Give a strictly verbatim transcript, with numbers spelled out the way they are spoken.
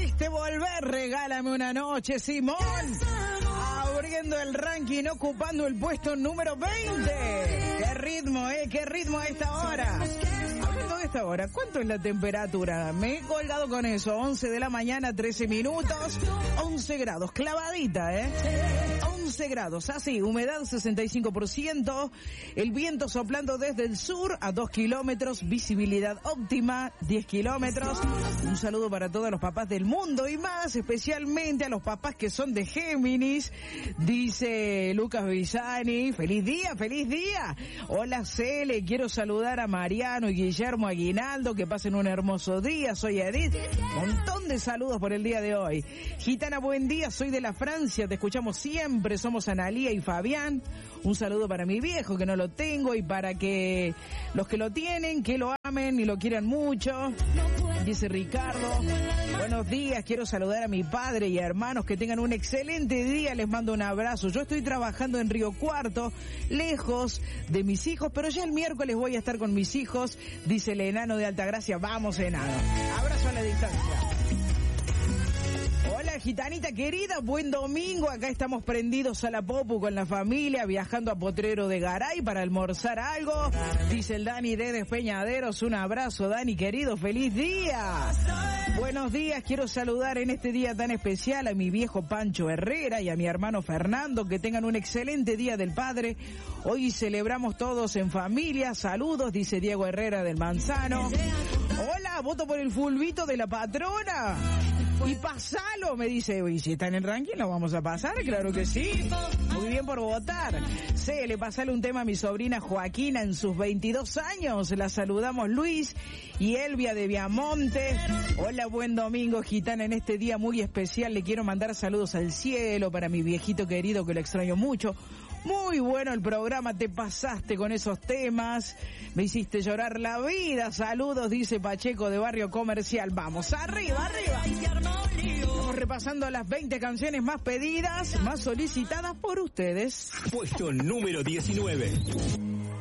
Pudiste volver, regálame una noche, Simón. Abriendo el ranking, ocupando el puesto número veinte. Qué ritmo, eh, qué ritmo a esta hora. Hablando de esta hora, ¿cuánto es la temperatura? Me he colgado con eso, once de la mañana, trece minutos, once grados, clavadita, eh. once grados, así, humedad sesenta y cinco por ciento, el viento soplando desde el sur a dos kilómetros, visibilidad óptima, diez kilómetros. Un saludo para todos los papás del mundo y más, especialmente a los papás que son de Géminis, dice Lucas Bisani. Feliz día, feliz día. Hola Cele, quiero saludar a Mariano y Guillermo Aguinaldo, que pasen un hermoso día. Soy Edith, montón de saludos por el día de hoy. Gitana, buen día, soy de la Francia, te escuchamos siempre. Somos Analía y Fabián. Un saludo para mi viejo que no lo tengo y para que los que lo tienen, que lo amen y lo quieran mucho. Dice Ricardo. Buenos días, quiero saludar a mi padre y a hermanos que tengan un excelente día. Les mando un abrazo. Yo estoy trabajando en Río Cuarto, lejos de mis hijos, pero ya el miércoles voy a estar con mis hijos. Dice el enano de Altagracia. Vamos, enano. Abrazo a la distancia. Hola, gitanita querida, buen domingo. Acá estamos prendidos a la popu con la familia, viajando a Potrero de Garay para almorzar algo. Dice el Dani de Despeñaderos. Un abrazo, Dani querido, feliz día. Buenos días, quiero saludar en este día tan especial a mi viejo Pancho Herrera y a mi hermano Fernando, que tengan un excelente día del padre. Hoy celebramos todos en familia. Saludos, dice Diego Herrera del Manzano. Hola, voto por el fulbito de la patrona. Y pasalo, me dice, y si está en el ranking lo vamos a pasar, claro que sí. Muy bien por votar. Se le pasale un tema a mi sobrina Joaquina en sus veintidós años. La saludamos Luis y Elvia de Viamonte. Hola, buen domingo, gitana. En este día muy especial le quiero mandar saludos al cielo para mi viejito querido que lo extraño mucho. Muy bueno el programa, te pasaste con esos temas, me hiciste llorar la vida. Saludos, dice Pacheco de Barrio Comercial. Vamos, arriba, arriba. Estamos repasando las veinte canciones más pedidas, más solicitadas por ustedes. Puesto número diecinueve.